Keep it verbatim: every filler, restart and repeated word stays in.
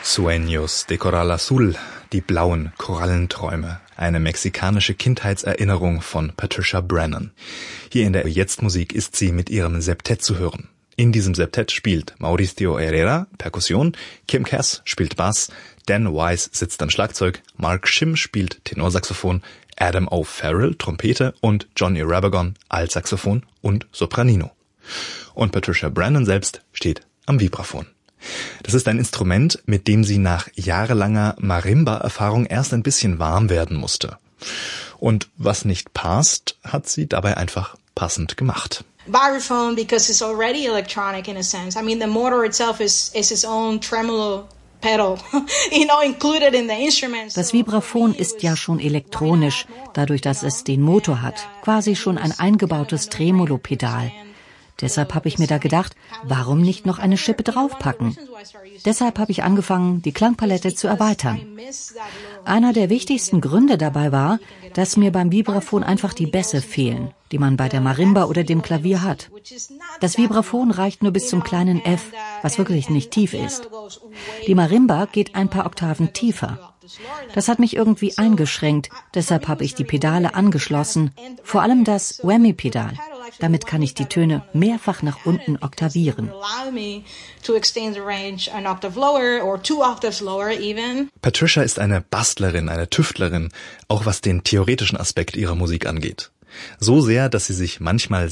Sueños de Coral Azul, die blauen Korallenträume. Eine mexikanische Kindheitserinnerung von Patricia Brennan. Hier in der Jetzt-Musik ist sie mit ihrem Septett zu hören. In diesem Septett spielt Mauricio Herrera Perkussion, Kim Cass spielt Bass, Dan Wise sitzt am Schlagzeug, Mark Shim spielt Tenorsaxophon, Adam O. Farrell Trompete und Johnny Rabagon Altsaxophon und Sopranino. Und Patricia Brennan selbst steht am Vibraphon. Das ist ein Instrument, mit dem sie nach jahrelanger Marimba-Erfahrung erst ein bisschen warm werden musste. Und was nicht passt, hat sie dabei einfach passend gemacht. Vibraphone, because it's already electronic in a sense. I mean, the motor itself is, is its own tremolo pedal, you know, included in the instrument. Das Vibraphon ist ja schon elektronisch, dadurch, dass es den Motor hat, quasi schon ein eingebautes Tremolo-Pedal. Deshalb habe ich mir da gedacht, warum nicht noch eine Schippe draufpacken? Deshalb habe ich angefangen, die Klangpalette zu erweitern. Einer der wichtigsten Gründe dabei war, dass mir beim Vibraphon einfach die Bässe fehlen, die man bei der Marimba oder dem Klavier hat. Das Vibraphon reicht nur bis zum kleinen F, was wirklich nicht tief ist. Die Marimba geht ein paar Oktaven tiefer. Das hat mich irgendwie eingeschränkt, deshalb habe ich die Pedale angeschlossen, vor allem das Whammy-Pedal. Damit kann ich die Töne mehrfach nach unten oktavieren. Patricia ist eine Bastlerin, eine Tüftlerin, auch was den theoretischen Aspekt ihrer Musik angeht. So sehr, dass sie sich manchmal